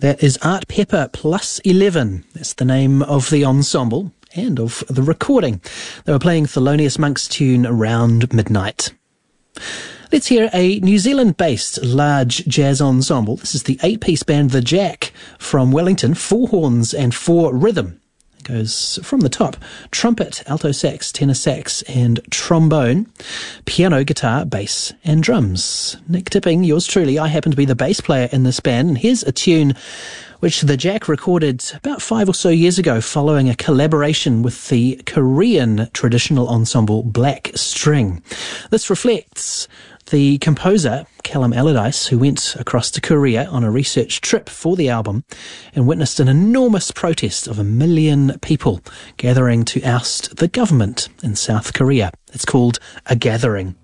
That is Art Pepper Plus 11. That's the name of the ensemble and of the recording. They were playing Thelonious Monk's tune Around Midnight. Let's hear a New Zealand-based large jazz ensemble. This is the 8-piece band The Jack from Wellington, 4 horns and 4 rhythm. It goes from the top: trumpet, alto sax, tenor sax and trombone, piano, guitar, bass and drums. Nick Tipping, yours truly. I happen to be the bass player in this band, and here's a tune which The Jack recorded about 5 or so years ago following a collaboration with the Korean traditional ensemble Black String. This reflects the composer, Callum Allardyce, who went across to Korea on a research trip for the album and witnessed an enormous protest of 1 million people gathering to oust the government in South Korea. It's called A Gathering.